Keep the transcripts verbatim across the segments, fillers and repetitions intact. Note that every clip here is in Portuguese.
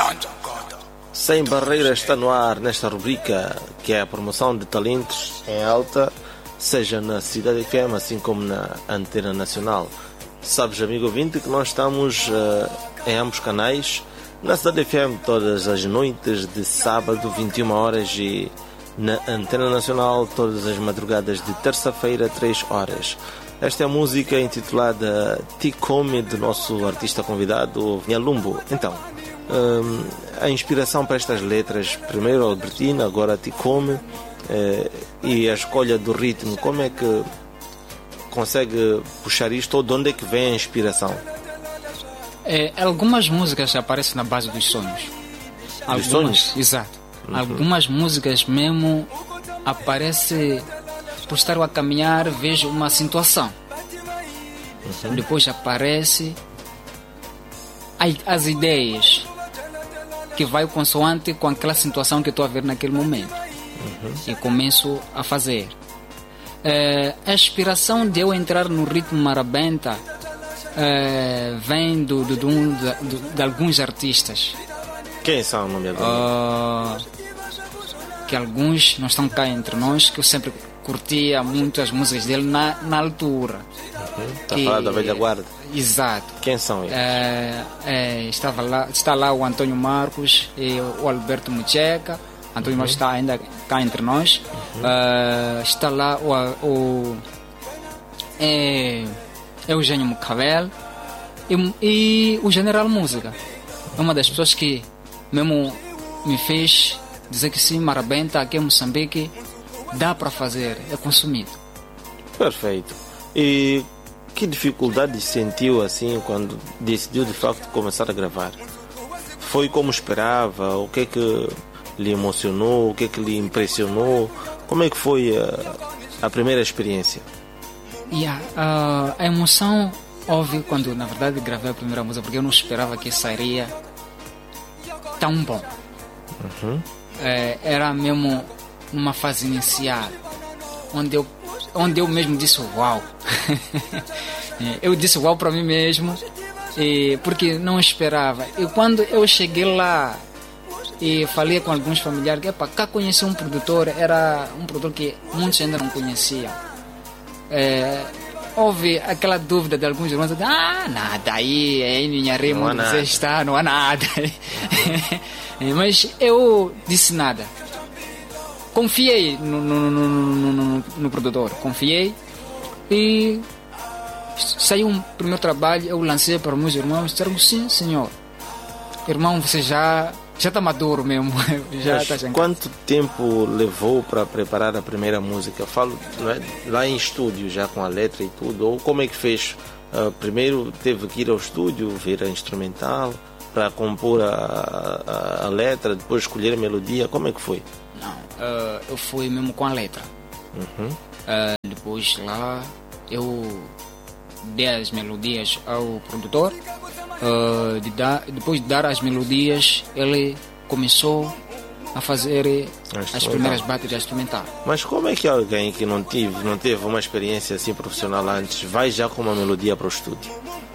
Sem Barreiras está no ar nesta rubrica que é a promoção de talentos em alta, seja na Cidade F M assim como na Antena Nacional. Sabes, amigo ouvinte, que nós estamos uh, em ambos canais, na Cidade F M todas as noites de sábado, vinte e uma horas, e na Antena Nacional todas as madrugadas de terça-feira, três horas. Esta é a música intitulada Tikome, do nosso artista convidado, Nhalumbo. Então, um, a inspiração para estas letras, primeiro Albertina, agora Tikome, eh, e a escolha do ritmo, como é que consegue puxar isto, ou de onde é que vem a inspiração? É, algumas músicas aparecem na base dos sonhos. Dos algumas, sonhos? Exato. Uhum. Algumas músicas mesmo aparecem por estar a caminhar, vejo uma situação. Uhum. Depois aparece as ideias que vai consoante com aquela situação que estou a ver naquele momento. Uhum. E começo a fazer. É, a inspiração de eu entrar no ritmo marabenta é, vem do, do, do, do, de alguns artistas. Quem são o nome uh, Que alguns não estão cá entre nós, que eu sempre curtia muito as músicas dele na, na altura. Uhum. Está a falar da velha guarda? Exato. Quem são eles? É, é, estava lá, está lá o Antônio Marcos e o Alberto Mucheca. Antônio uhum. Marcos está ainda cá entre nós. Uhum. Uh, está lá o, o é, Eugênio Mucavel e, e o General Música. É uma das pessoas que mesmo me fez dizer que sim, marabenta aqui em Moçambique dá para fazer, é consumido. Perfeito. E que dificuldade sentiu assim quando decidiu de facto começar a gravar? Foi como esperava? O que é que lhe emocionou? O que é que lhe impressionou? Como é que foi a, a primeira experiência? Yeah, uh, a emoção houve quando na verdade gravei a primeira música, porque eu não esperava que sairia tão bom. Uhum. É, era mesmo numa fase inicial onde eu, onde eu mesmo disse uau. Eu disse uau para mim mesmo, e, porque não esperava. E quando eu cheguei lá e falei com alguns familiares que epa, cá conheci um produtor, era um produtor que muitos ainda não conheciam. É, houve aquela dúvida de alguns irmãos, ah, nada aí, em Inharimo você está, não há nada. Mas eu disse nada. Confiei no, no, no, no, no, no produtor, confiei, e saiu um primeiro trabalho, eu lancei para meus irmãos, disseram sim, senhor. Irmão, você já já está maduro mesmo. Já tá quanto tempo levou para preparar a primeira música? Falo, não é? Lá em estúdio, já com a letra e tudo, ou como é que fez? Uh, primeiro teve que ir ao estúdio, ver a instrumental, para compor a, a, a letra, depois escolher a melodia, como é que foi? Não, uh, eu fui mesmo com a letra. Uhum. Uh, depois lá eu dei as melodias ao produtor. Uh, de dar, depois de dar as melodias, ele começou a fazer as primeiras baterias instrumentais. Mas como é que alguém que não teve, não teve uma experiência assim profissional antes vai já com uma melodia para o estúdio?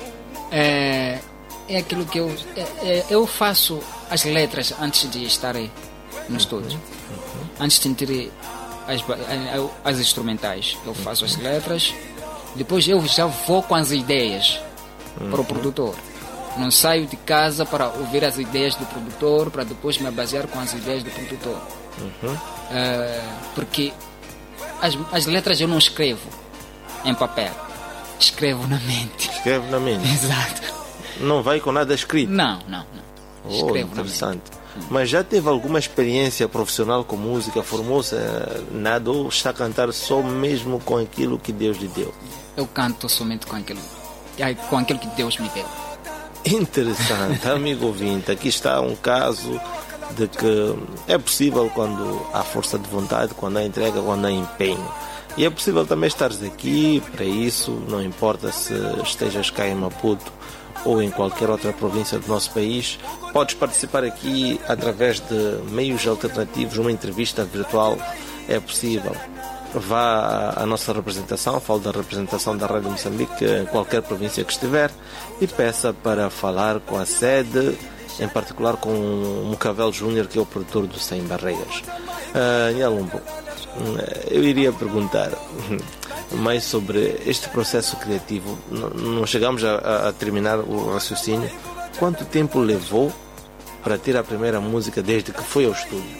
É, é aquilo que eu é, é, eu faço as letras antes de estar aí no estúdio. Uhum. Antes de ter as, as instrumentais, eu faço as letras, depois eu já vou com as ideias uhum. para o produtor. Não saio de casa para ouvir as ideias do produtor, para depois me basear com as ideias do produtor. Uhum. É, porque as, as letras eu não escrevo em papel, escrevo na mente. Escrevo na mente? Exato. Não vai com nada escrito? Não, não, não. Oh, escrevo interessante. Na mente. Mas já teve alguma experiência profissional com música? Formou-se nada ou está a cantar só mesmo com aquilo que Deus lhe deu? Eu canto somente com aquilo, com aquilo que Deus me deu. Interessante, amigo ouvinte, aqui está um caso de que é possível quando há força de vontade, quando há entrega, quando há empenho. E é possível também estares aqui para isso, não importa se estejas cá em Maputo ou em qualquer outra província do nosso país. Podes participar aqui através de meios alternativos, uma entrevista virtual, é possível. Vá à nossa representação, falo da representação da Rádio Moçambique em qualquer província que estiver, e peça para falar com a sede em particular com o Mucavel Júnior, que é o produtor do Sem Barreiras. Uh, Nhalumbo, eu iria perguntar mais sobre este processo criativo. Não chegamos a, a terminar o raciocínio. Quanto tempo levou para ter a primeira música desde que foi ao estúdio?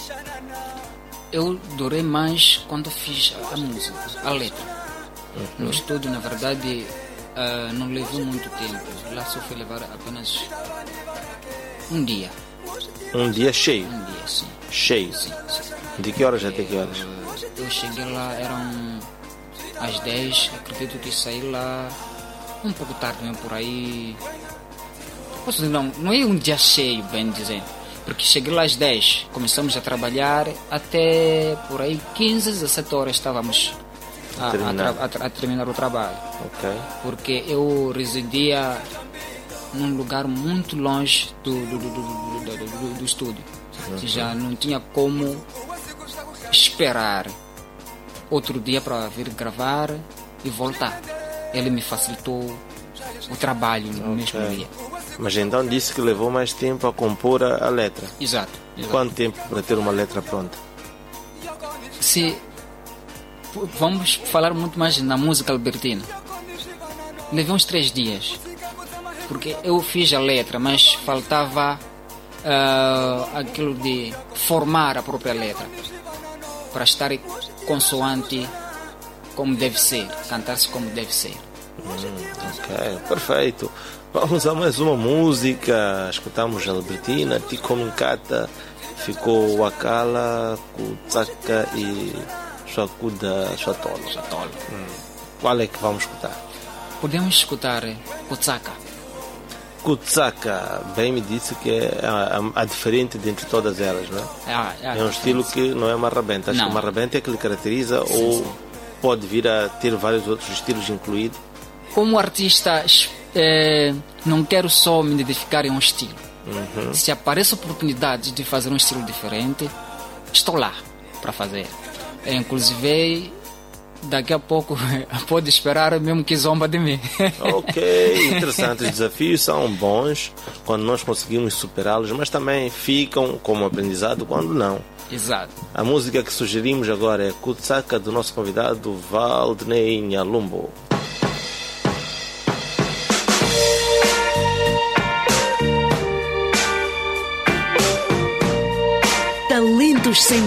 Eu durei mais quando fiz a música, a letra. Uhum. No estúdio, na verdade, uh, não levou muito tempo. Lá só foi levar apenas um dia. Um dia cheio? Um dia, sim. Cheio? Sim, sim. De que horas até que horas? Eu cheguei lá, eram às dez, acredito que saí lá um pouco tarde, mesmo por aí. Posso dizer, não, não é um dia cheio, bem dizendo, porque cheguei lá às dez, começamos a trabalhar até por aí quinze, dezessete horas estávamos a, a, terminar. A, a, a terminar o trabalho. Okay. Porque eu residia num lugar muito longe do, do, do, do, do, do, do estúdio. Uhum. Já não tinha como esperar outro dia para vir gravar e voltar. Ele me facilitou o trabalho no okay. mesmo dia. Mas então disse que levou mais tempo a compor a, a letra. Exato, exato. Quanto tempo para ter uma letra pronta? Se vamos falar muito mais na música albertina, levei uns três dias, porque eu fiz a letra, mas faltava uh, aquilo de formar a própria letra para estar consoante como deve ser, cantar-se como deve ser. Hum, ok, perfeito. Vamos a mais uma música. Escutamos a Albertina, Tikominkata, ficou Wakala, Kutsaka e Shakuda Shatolo. Shatolo. Hum. Qual é que vamos escutar? Podemos escutar Kutsaka. Kutsaka, bem me disse que é a, a, a diferente dentre todas elas, não é? É, é, é um estilo que não é marrabenta. Acho não. que o marrabenta é que lhe caracteriza, sim, ou sim. pode vir a ter vários outros estilos incluídos. Como artista, é, não quero só me identificar em um estilo. Uhum. Se aparece a oportunidade de fazer um estilo diferente, estou lá para fazer. É, inclusive, daqui a pouco pode esperar mesmo que zomba de mim. Ok, interessante. Os desafios são bons quando nós conseguimos superá-los, mas também ficam como aprendizado quando não. Exato. A música que sugerimos agora é Kutsaka, do nosso convidado Valdney Nhalumbo. Talentos sem